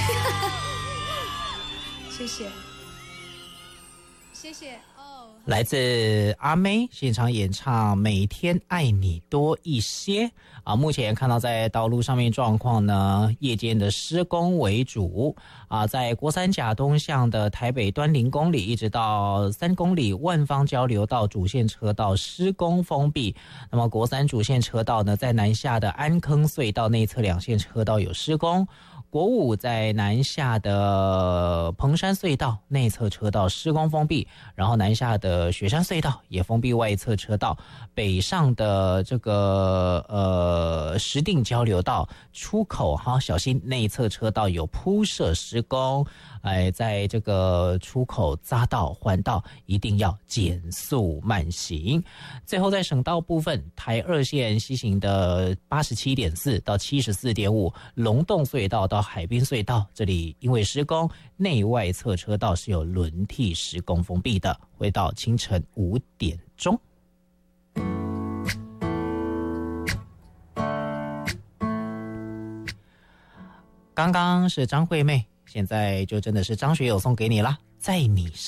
谢谢，谢谢哦。 来自阿妹现场演唱《每天爱你多一些》啊，目前看到在道路上面状况呢，夜间的施工为主啊，在国三甲东向的台北端0公里一直到3公里万芳交流道主线车道施工封闭。那么国三主线车道呢，在南下的安坑隧道内侧2线车道有施工。国五在南下的彭山隧道内侧车道施工封闭，然后南下的雪山隧道也封闭外侧车道，北上的这个石碇交流道出口小心内侧车道有铺设施工，在这个出口匝道环道一定要减速慢行。最后在省道部分，台2线西行的87.4到74.5龙洞隧道到海滨隧道，这里因为施工，内外侧车道是有轮替施工封闭的，会到清晨5点钟。刚刚是张惠妹，现在就真的是张学友送给你啦，在你